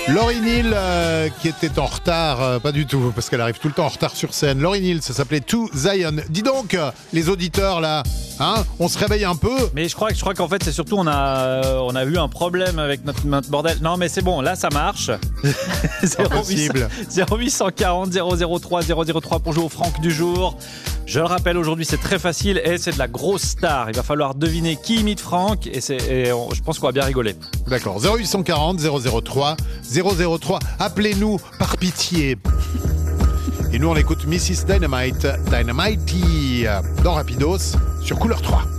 Lauryn Hill qui était en retard, pas du tout, parce qu'elle arrive tout le temps en retard sur scène. Lauryn Hill, ça s'appelait To Zion. Dis donc, les auditeurs là, hein, on se réveille un peu. Mais je crois qu'en fait c'est surtout on a eu un problème avec notre bordel. Non mais c'est bon, là ça marche. 0840 003 003 pour jouer au Franck du jour. Je le rappelle, aujourd'hui c'est très facile et c'est de la grosse star. Il va falloir deviner qui imite Franck et je pense qu'on va bien rigoler. D'accord, 0840 003 003. Appelez-nous par pitié. Et nous on écoute Mrs. Dynamite dans Rapidos sur Couleur 3.